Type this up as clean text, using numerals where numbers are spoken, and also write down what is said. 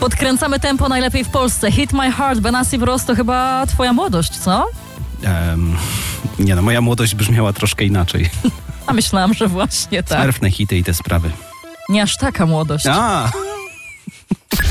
Podkręcamy tempo najlepiej w Polsce. Hit My Heart, Benassi Bros to chyba twoja młodość, co? Nie no, moja młodość brzmiała troszkę inaczej. A myślałam, że właśnie tak. Smerfne hity i te sprawy. Nie aż taka młodość. A!